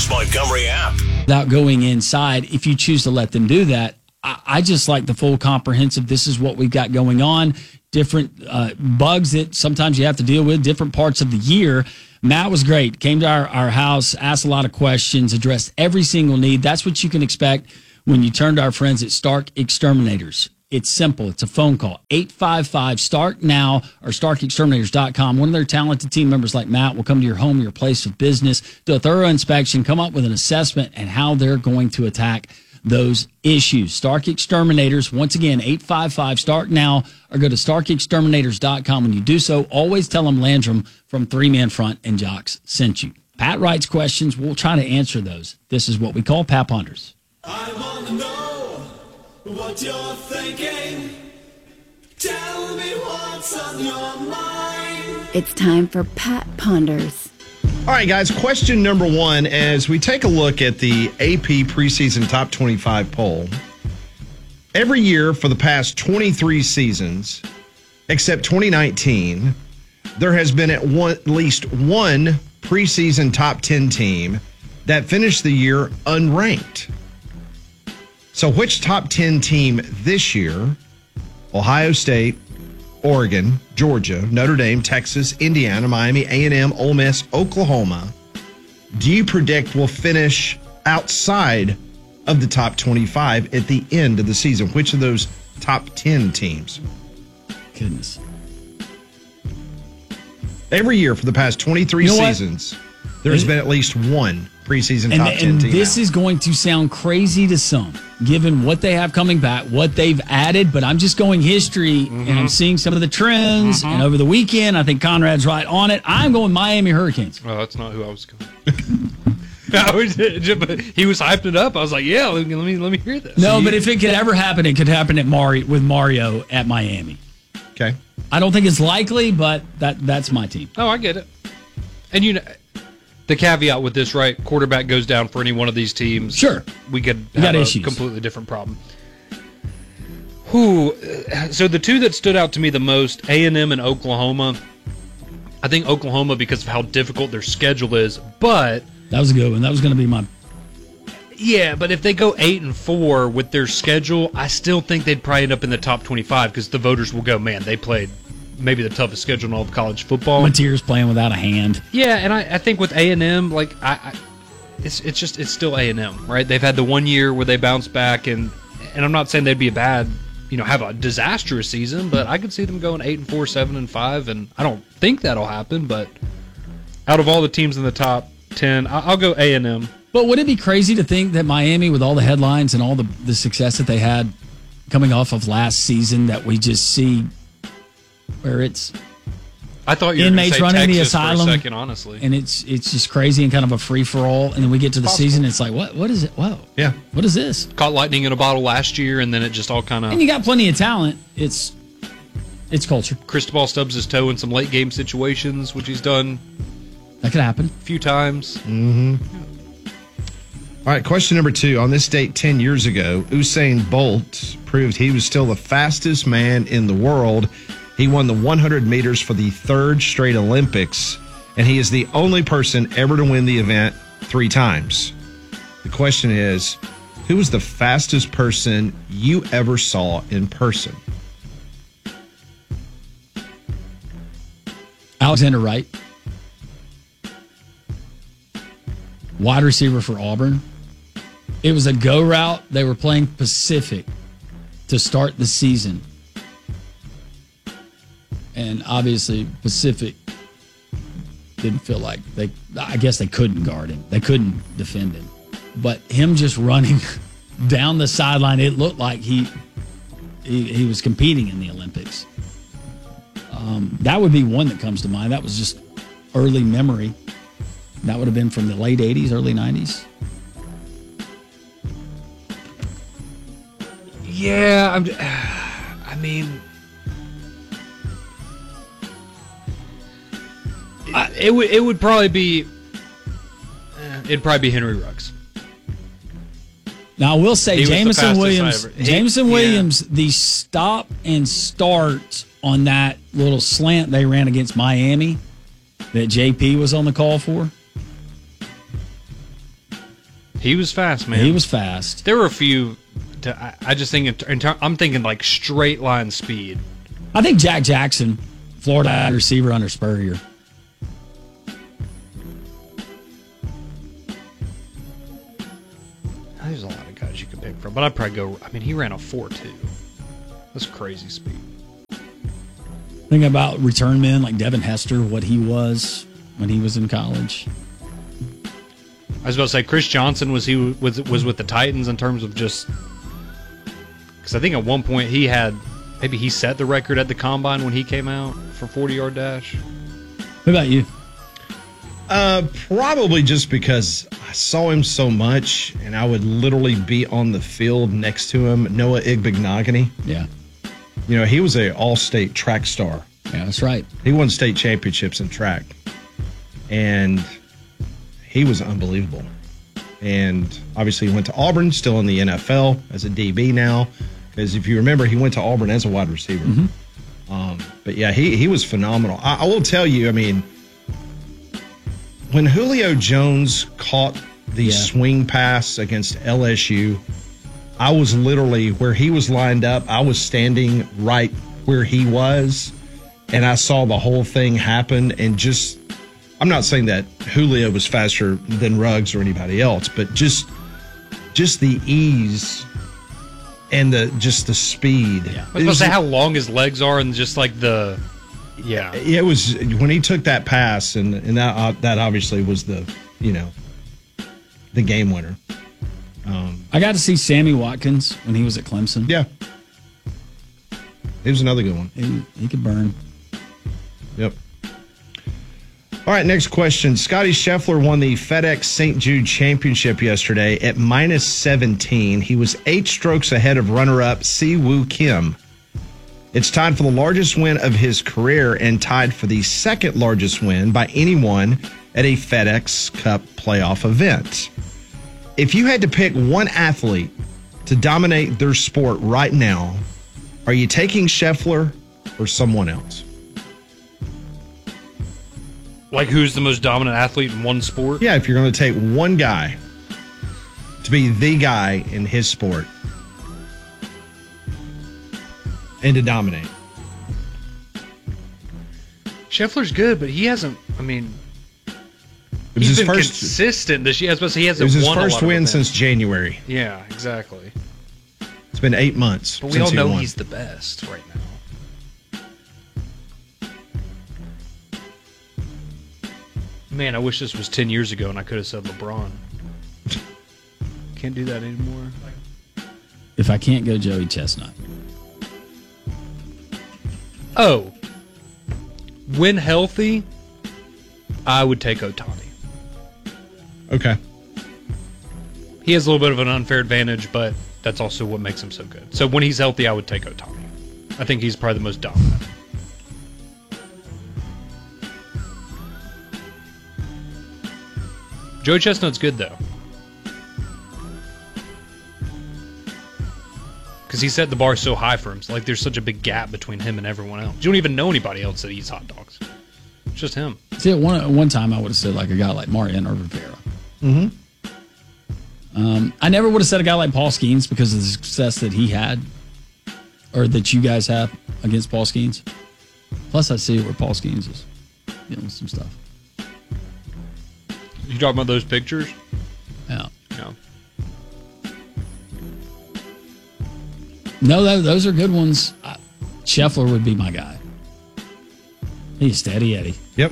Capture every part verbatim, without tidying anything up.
Fox Montgomery app. Without going inside, if you choose to let them do that, I, I just like the full comprehensive. This is what we've got going on. Different uh, bugs that sometimes you have to deal with, different parts of the year. Matt was great. Came to our, our house, asked a lot of questions, addressed every single need. That's what you can expect when you turn to our friends at Stark Exterminators. It's simple. It's a phone call. eight five five, STARK now or stark exterminators dot com. One of their talented team members like Matt will come to your home, your place of business, do a thorough inspection, come up with an assessment and how they're going to attack those issues. Stark Exterminators, once again, eight five five, STARK now or go to stark exterminators dot com. When you do so, always tell them Landrum from Three Man Front and Jocks sent you. Pat writes questions. We'll try to answer those. This is what we call Pat Ponders. I want to know what you're thinking. Tell me what's on your mind. It's time for Pat Ponders. All right, guys, question number one, as we take a look at the A P preseason top twenty-five poll, every year for the past twenty-three seasons, except twenty nineteen, there has been at, one, at least one preseason top ten team that finished the year unranked. So which top ten team this year, Ohio State, Oregon, Georgia, Notre Dame, Texas, Indiana, Miami, A and M, Ole Miss, Oklahoma, do you predict will finish outside of the top twenty-five at the end of the season? Which of those top ten teams? Goodness. Every year for the past twenty-three you know seasons, there's been at least one preseason and, top ten and team. this out. is going to sound crazy to some, given what they have coming back, what they've added, but I'm just going history, mm-hmm. and I'm seeing some of the trends, mm-hmm. and over the weekend, I think Conrad's right on it. I'm going Miami Hurricanes. Oh, that's not who I was going. I was, he was hyping it up. I was like, yeah, let me let me, let me hear this. No, but if it could ever happen, it could happen at Mario, with Mario at Miami. Okay. I don't think it's likely, but that that's my team. Oh, I get it. And you know, the caveat with this, right? Quarterback goes down for any one of these teams. Sure. We could we have got a issues. completely different problem. Who? So the two that stood out to me the most, A and M and Oklahoma. I think Oklahoma because of how difficult their schedule is, but that was a good one. That was going to be my. Yeah, but if they go eight and four with their schedule, I still think they'd probably end up in the top twenty-five because the voters will go, man, they played maybe the toughest schedule in all of college football. Mateer's playing without a hand. Yeah, and I, I think with A and M, like I, I, it's it's just it's still A and M, right? They've had the one year where they bounce back, and and I'm not saying they'd be a bad, you know, have a disastrous season, but I could see them going eight and four, seven and five, and I don't think that'll happen. But out of all the teams in the top ten, I'll go A and M. But would it be crazy to think that Miami, with all the headlines and all the, the success that they had coming off of last season, that we just see where it's I thought you were inmates say running Texas the asylum, for a second, honestly, and it's it's just crazy and kind of a free for all, and then we get to the Possible. season, it's like what what is it? Whoa, yeah, what is this? Caught lightning in a bottle last year, and then it just all kind of. And you got plenty of talent. It's it's culture. Cristobal stubs his toe in some late game situations, which he's done. That could happen a few times. Mm-hmm. All right, question number two. On this date ten years ago, Usain Bolt proved he was still the fastest man in the world. He won the one hundred meters for the third straight Olympics, and he is the only person ever to win the event three times. The question is, who was the fastest person you ever saw in person? Alexander Wright, wide receiver for Auburn. It was a go route. They were playing Pacific to start the season. And obviously Pacific didn't feel like they, I guess they couldn't guard him. They couldn't defend him. But him just running down the sideline, it looked like he he, he was competing in the Olympics. Um, that would be one that comes to mind. That was just early memory. That would have been from the late eighties, early nineties. Yeah, I'm. I mean, I, it would it would probably be. Uh, it'd probably be Henry Ruggs. Now I will say, He was the Jameson fastest Williams. I ever- he- Jameson yeah. Williams, the stop and start on that little slant they ran against Miami, that J P was on the call for. He was fast, man. He was fast. There were a few. To, I, I just think in, in ter- I'm thinking like straight line speed. I think Jack Jackson, Florida receiver under Spurrier. There's a lot of guys you could pick from, but I'd probably go. I mean, he ran a four two. That's crazy speed. Think about return men like Devin Hester, what he was when he was in college. I was about to say Chris Johnson was he was was with the Titans in terms of just because I think at one point he had maybe he set the record at the combine when he came out for forty yard dash. What about you? Uh, probably just because I saw him so much, and I would literally be on the field next to him. Noah Igbignogany. Yeah. You know, he was a all-state track star. Yeah, that's right. He won state championships in track, and he was unbelievable. And obviously, he went to Auburn, still in the N F L as a D B now. Because if you remember, he went to Auburn as a wide receiver. Mm-hmm. Um, but yeah, he he was phenomenal. I, I will tell you, I mean, when Julio Jones caught the Yeah. swing pass against L S U, I was literally where he was lined up. I was standing right where he was, and I saw the whole thing happen. And just, I'm not saying that Julio was faster than Ruggs or anybody else, but just, just the ease and the just the speed. Yeah. I was about to say how long his legs are and just like the yeah. It was when he took that pass, and and that uh, that obviously was the you know the game winner. Um, I got to see Sammy Watkins when he was at Clemson. yeah, it was another good one. He, he could burn. Yep. All right, next question. Scotty Scheffler won the FedEx Saint Jude Championship yesterday at minus seventeen. He was eight strokes ahead of runner-up Si Woo Kim. It's tied for the largest win of his career and tied for the second largest win by anyone at a FedEx Cup playoff event. If you had to pick one athlete to dominate their sport right now, are you taking Scheffler or someone else? Like who's the most dominant athlete in one sport? Yeah, if you're going to take one guy to be the guy in his sport and to dominate. Scheffler's good, but he hasn't. I mean, It was he's his been first. consistent this year. I was about to say he It hasn't was his won a first lot of win events. since January. Yeah, exactly. It's been eight months. But we since all he know won. he's the best right now. Man, I wish this was ten years ago and I could have said LeBron. Can't do that anymore. If I can't go Joey Chestnut. Oh, when healthy, I would take Ohtani. Okay. He has a little bit of an unfair advantage, but that's also what makes him so good. So when he's healthy, I would take Ohtani. I think he's probably the most dominant. Joey Chestnut's good, though. Because he set the bar so high for him. So, like, there's such a big gap between him and everyone else. You don't even know anybody else that eats hot dogs. It's just him. See, at one, one time I would have said like a guy like Mariano Rivera. Mm-hmm. Um, I never would have said a guy like Paul Skeens because of the success that he had or that you guys have against Paul Skeens. Plus, I see where Paul Skeens is dealing with some stuff. You talking about those pictures? Yeah. No. No, tho- those are good ones. I, Scheffler would be my guy. He's steady Eddie. Yep.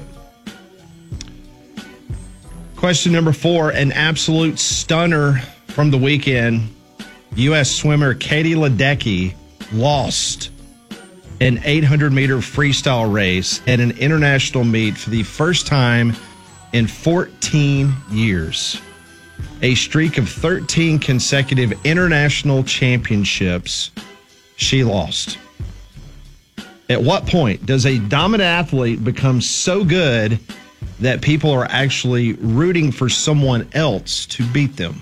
Question number four, an absolute stunner from the weekend. U S swimmer Katie Ledecky lost an eight hundred meter freestyle race at an international meet for the first time in fourteen years. A streak of thirteen consecutive international championships she lost. At what point does a dominant athlete become so good that people are actually rooting for someone else to beat them?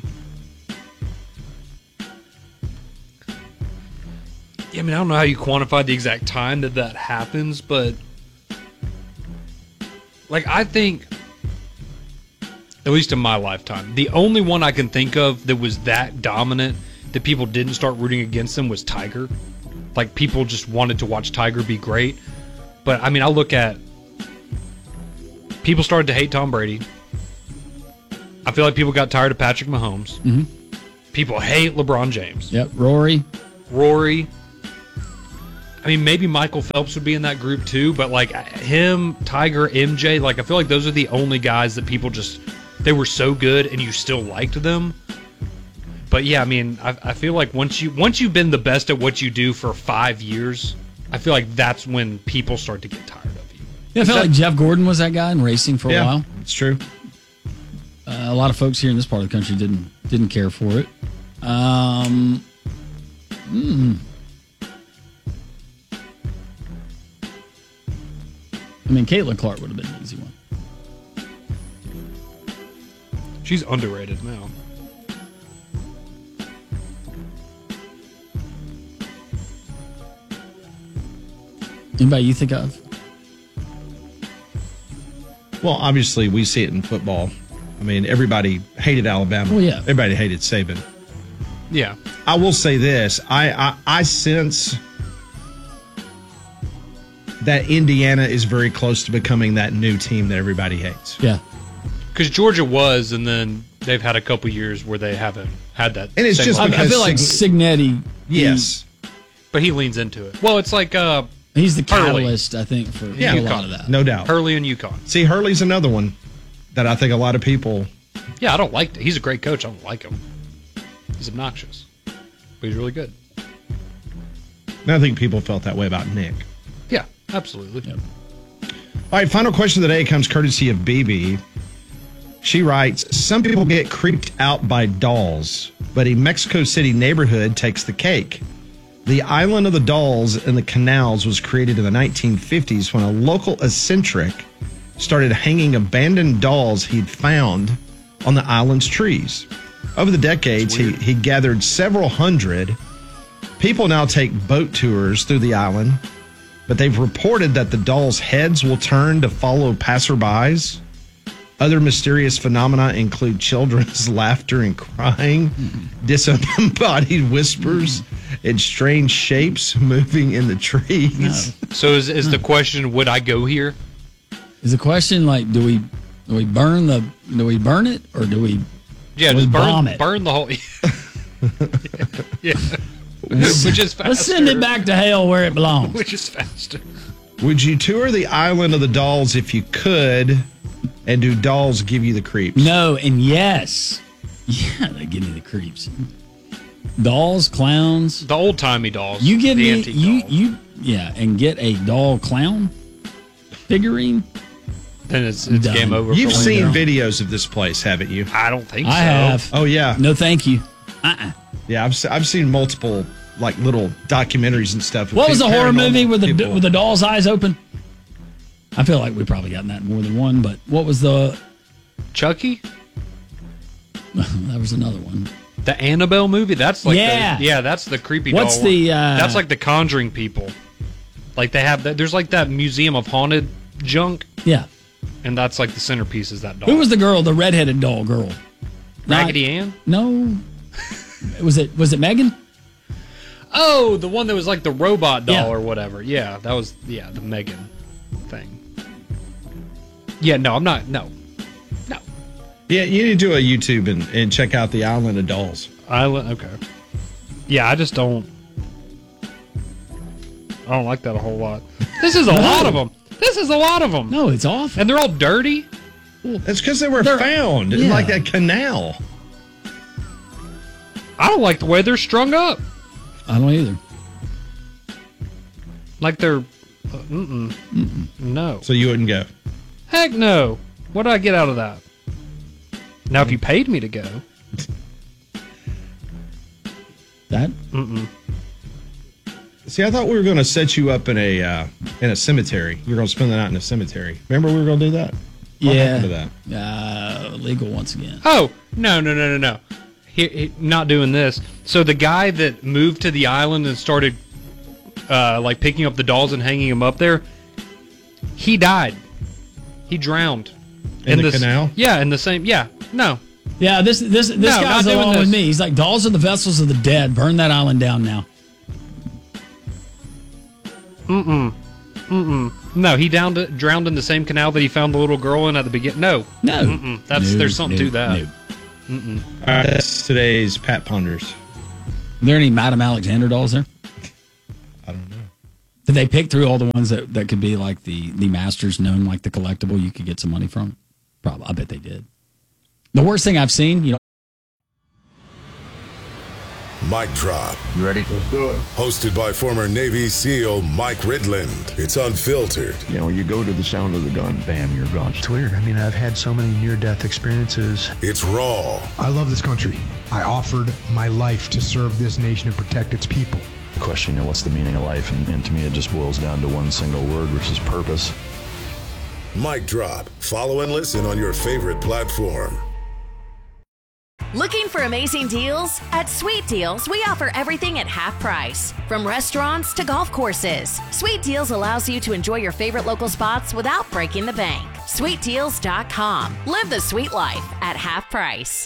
Yeah, I mean, I don't know how you quantify the exact time that that happens, but like, I think At least in my lifetime. The only one I can think of that was that dominant that people didn't start rooting against him was Tiger. Like, people just wanted to watch Tiger be great. But, I mean, I look at... People started to hate Tom Brady. I feel like people got tired of Patrick Mahomes. Mm-hmm. People hate LeBron James. Yep, Rory. Rory. I mean, maybe Michael Phelps would be in that group too, but like him, Tiger, M J, like I feel like those are the only guys that people just, they were so good and you still liked them. But yeah, I mean, I, I feel like once you once you've been the best at what you do for five years, I feel like that's when people start to get tired of you. Yeah, I felt like Jeff Gordon was that guy in racing for a Yeah, while. it's true. Uh, a lot of folks here in this part of the country didn't didn't care for it. Um, mm. I mean, Caitlin Clark would have been an easy one. She's underrated now. Anybody you think of? Well, obviously, we see it in football. I mean, everybody hated Alabama. Oh, yeah. Everybody hated Saban. Yeah. I will say this. I, I, I sense that Indiana is very close to becoming that new team that everybody hates. Yeah. Because Georgia was, and then they've had a couple years where they haven't had that. And it's same just I, level. I because feel like Sig- Signetti. Yes. But he leans into it. Well, it's like uh, he- he's the Hurley. catalyst, I think, for Yeah. a lot of that. No doubt. Hurley and UConn. See, Hurley's another one that I think a lot of people. Yeah, I don't like. He's a great coach. I don't like him. He's obnoxious, but he's really good. And I think people felt that way about Nick. Yeah, absolutely. Yep. All right, final question of the day comes courtesy of B B. She writes, some people get creeped out by dolls, but a Mexico City neighborhood takes the cake. The Island of the Dolls in the Canals was created in the nineteen fifties when a local eccentric started hanging abandoned dolls he'd found on the island's trees. Over the decades, he, he gathered several hundred. People now take boat tours through the island, but they've reported that the dolls' heads will turn to follow passerbys. Other mysterious phenomena include children's laughter and crying, mm-hmm. disembodied whispers, mm-hmm. and strange shapes moving in the trees. No. So is is the question, would I go here? Is the question like, do we do we burn the do we burn it or do we Yeah, do we just burn bomb it? burn the whole. yeah, which is faster. Let's send it back to hell where it belongs. Which is faster. Would you tour the Island of the Dolls if you could? And do dolls give you the creeps? No and yes. Yeah, they give me the creeps. Dolls, clowns. The old timey dolls. You give the me antique you dolls. you yeah, and get a doll clown figurine. Then it's it's Done. game over. You've for seen Linda. videos of this place, haven't you? I don't think I so. have. Oh, yeah. No, thank you. Uh-uh. Yeah, I've, se- I've seen multiple, like, little documentaries and stuff. of What was the pe- horror paranormal movie with the people. with the doll's eyes open? I feel like we probably gotten that more than one, but what was the? Chucky, That was another one. the Annabelle movie. That's like Yeah. the, yeah, that's the creepy. What's doll the, one. uh, that's like the Conjuring people. Like they have that. There's like that museum of haunted junk, Yeah. and that's like the centerpiece is that doll. Who was the girl? The redheaded doll girl. Not- Raggedy Ann? No. was it was it Megan? Oh, the one that was like the robot doll Yeah. or whatever. Yeah, that was yeah the Megan thing. Yeah, no, I'm not. No, no. Yeah, you need to do a YouTube and, and check out the Island of Dolls. Island. Okay. Yeah, I just don't. I don't like that a whole lot. This is a lot of them. This is a lot of them. No, it's awful. And they're all dirty. That's because they were They're- found in, yeah. like, a canal. I don't like the way they're strung up. I don't either. Like they're. Uh, mm-mm. Mm-mm. No. So you wouldn't go. Heck no. What did I get out of that? Now, if you paid me to go. That Mm-mm. See, I thought we were going to set you up in a uh, in a cemetery. We were going to spend the night in a cemetery. Remember we were going to do that? What yeah. happened to that? Uh, legal once again. Oh, no, no, no, no, no. He, he, not doing this. So the guy that moved to the island and started uh, like picking up the dolls and hanging them up there, he died. He drowned. In, the this- canal? Yeah, in the same. Yeah, no. Yeah, this this this No, guy's not doing along this. with me. He's like, dolls are the vessels of the dead. Burn that island down now. No, he downed, drowned in the same canal that he found the little girl in at the beginning. No, No. Mm-mm. That's No, there's something no, to that. no. All right, that's today's Pat Ponders. Are there any Madame Alexander dolls there? I don't know. Did they pick through all the ones that, that could be like the, the masters known, like the collectible you could get some money from? Probably. I bet they did. The worst thing I've seen, you know. Mic Drop. You ready? Let's do it. Hosted by former Navy SEAL Mike Ridland. It's unfiltered. You know, you go to the sound of the gun, bam, you're gone. It's weird. I mean, I've had so many near-death experiences. It's raw. I love this country. I offered my life to serve this nation and protect its people. The question, you know, what's the meaning of life? And, and to me, it just boils down to one single word, which is purpose. Mic Drop. Follow and listen on your favorite platform. Looking for amazing deals? At Sweet Deals, we offer everything at half price. From restaurants to golf courses, Sweet Deals allows you to enjoy your favorite local spots without breaking the bank. sweet deals dot com. Live the sweet life at half price.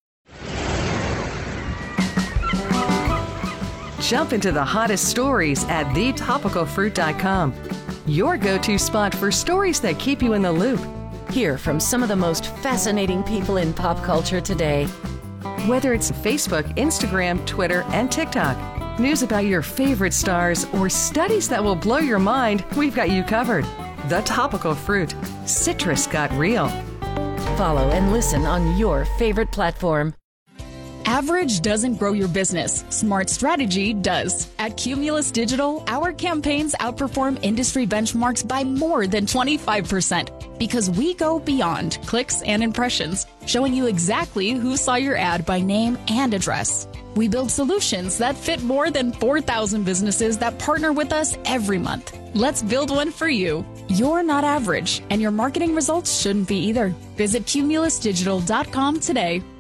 Jump into the hottest stories at the topical fruit dot com. Your go-to spot for stories that keep you in the loop. Hear from some of the most fascinating people in pop culture today. Whether it's Facebook, Instagram, Twitter, and TikTok, news about your favorite stars, or studies that will blow your mind, we've got you covered. The Topical Fruit. Citrus got real. Follow and listen on your favorite platform. Average doesn't grow your business. Smart strategy does. At Cumulus Digital, our campaigns outperform industry benchmarks by more than twenty-five percent because we go beyond clicks and impressions, showing you exactly who saw your ad by name and address. We build solutions that fit more than four thousand businesses that partner with us every month. Let's build one for you. You're not average, and your marketing results shouldn't be either. Visit cumulus digital dot com today.